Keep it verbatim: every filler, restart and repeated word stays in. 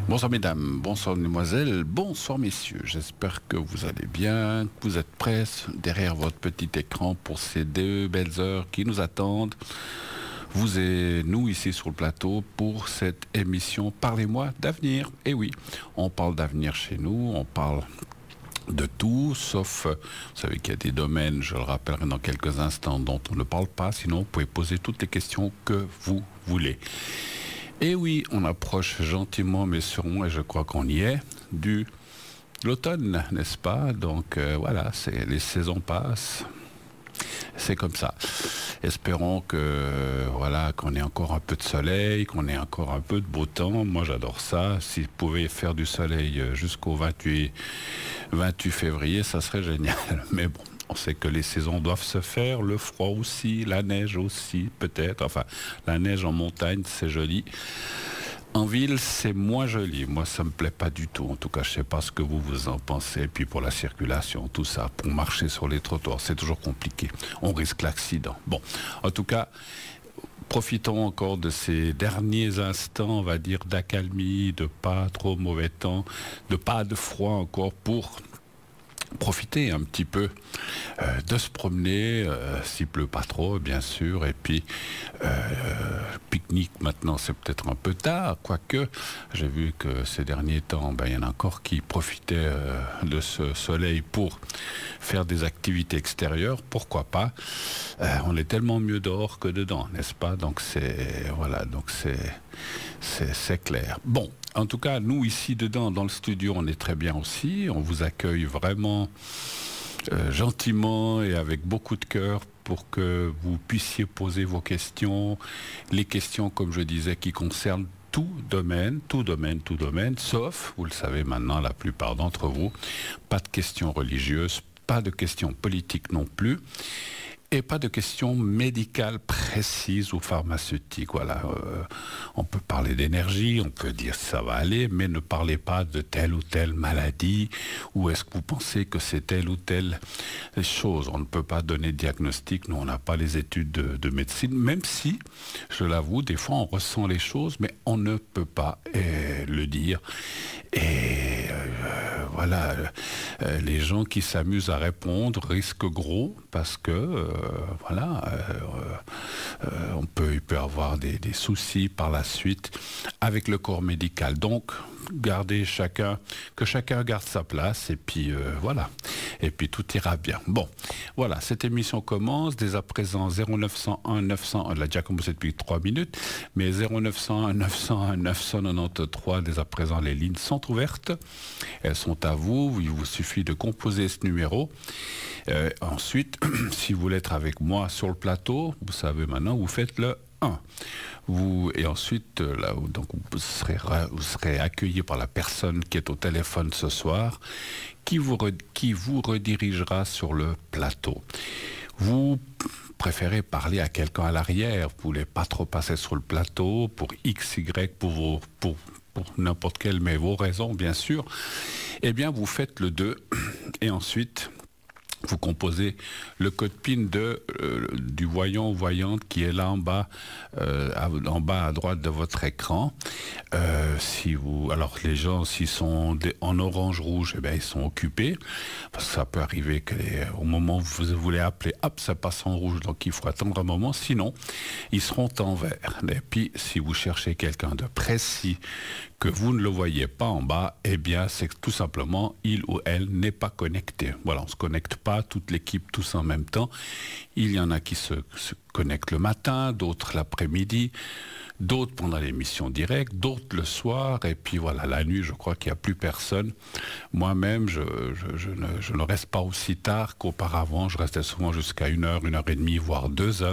Bonsoir mesdames, bonsoir mesdemoiselles, bonsoir messieurs. J'espère que vous allez bien, que vous êtes prêts derrière votre petit écran pour ces deux belles heures qui nous attendent. Vous et nous ici sur le plateau pour cette émission Parlez-moi d'avenir. Et oui, on parle d'avenir chez nous, on parle de tout, sauf, vous savez qu'il y a des domaines, je le rappellerai dans quelques instants, dont on ne parle pas, sinon vous pouvez poser toutes les questions que vous voulez. Et oui, on approche gentiment mais sûrement, et je crois qu'on y est, du l'automne, n'est-ce pas? Donc euh, voilà, c'est, les saisons passent, c'est comme ça. Espérons que voilà qu'on ait encore un peu de soleil, qu'on ait encore un peu de beau temps. Moi, j'adore ça. Si vous pouvez faire du soleil jusqu'au vingt-huit février, ça serait génial. Mais bon, on sait que les saisons doivent se faire, le froid aussi, la neige aussi, peut-être. Enfin, la neige en montagne, c'est joli. En ville, c'est moins joli. Moi, ça me plaît pas du tout. En tout cas, je sais pas ce que vous vous en pensez. Et puis pour la circulation, tout ça, pour marcher sur les trottoirs, c'est toujours compliqué. On risque l'accident. Bon, en tout cas, profitons encore de ces derniers instants, on va dire, d'accalmie, de pas trop mauvais temps, de pas de froid encore pour profiter un petit peu euh, de se promener, euh, s'il pleut pas trop, bien sûr, et puis euh, pique-nique maintenant, c'est peut-être un peu tard, quoique j'ai vu que ces derniers temps, ben, il y en a encore qui profitaient euh, de ce soleil pour faire des activités extérieures, pourquoi pas. Euh, on est tellement mieux dehors que dedans, n'est-ce pas? Donc c'est voilà, donc c'est c'est, c'est clair. Bon. En tout cas, nous, ici, dedans, dans le studio, on est très bien aussi. On vous accueille vraiment euh, gentiment et avec beaucoup de cœur pour que vous puissiez poser vos questions. Les questions, comme je disais, qui concernent tout domaine, tout domaine, tout domaine, sauf, vous le savez maintenant, la plupart d'entre vous, pas de questions religieuses, pas de questions politiques non plus. Et pas de questions médicales précises ou pharmaceutiques. Voilà, euh, on peut parler d'énergie, on peut dire ça va aller, mais ne parlez pas de telle ou telle maladie, ou est-ce que vous pensez que c'est telle ou telle chose. On ne peut pas donner de diagnostic, nous on n'a pas les études de, de médecine, même si, je l'avoue, des fois on ressent les choses, mais on ne peut pas euh, le dire. Et euh, voilà, euh, les gens qui s'amusent à répondre risquent gros, parce que euh, voilà, euh, euh, on peut, il peut avoir des, des soucis par la suite avec le corps médical. Donc, gardez chacun, que chacun garde sa place, et puis euh, voilà, et puis tout ira bien. Bon, voilà, cette émission commence dès à présent. Zéro neuf cent un neuf cent un, elle a déjà commencé depuis trois minutes, mais zéro neuf cent un neuf cent un neuf cent quatre-vingt-treize, dès à présent les lignes sont ouvertes, elles sont à vous, il vous suffit de composer ce numéro. Euh, ensuite, si vous voulez être avec moi sur le plateau, vous savez maintenant, vous faites le un. Vous, et ensuite, là, donc, vous, serez, vous serez accueilli par la personne qui est au téléphone ce soir, qui vous, qui vous redirigera sur le plateau. Vous préférez parler à quelqu'un à l'arrière, vous ne voulez pas trop passer sur le plateau pour X, Y, pour, vos, pour, pour n'importe quelle, mais vos raisons, bien sûr, eh bien, vous faites le deux, et ensuite vous composez le code PIN de, euh, du voyant ou voyante qui est là en bas, euh, à, en bas à droite de votre écran. Euh, si vous, alors les gens, s'ils sont des, en orange rouge, eh bien, ils sont occupés, parce que ça peut arriver qu'au moment où vous voulez appeler, hop, ça passe en rouge, donc il faut attendre un moment. Sinon, ils seront en vert. Et puis, si vous cherchez quelqu'un de précis, que vous ne le voyez pas en bas, eh bien, c'est que tout simplement, il ou elle n'est pas connecté. Voilà, on ne se connecte pas, toute l'équipe, tous en même temps. Il y en a qui se, se connectent le matin, d'autres l'après-midi, d'autres pendant l'émission directe, d'autres le soir, et puis voilà, la nuit, je crois qu'il n'y a plus personne. Moi-même, je, je, je, ne, je ne reste pas aussi tard qu'auparavant. Je restais souvent jusqu'à une heure, une heure et demie, voire deux heures.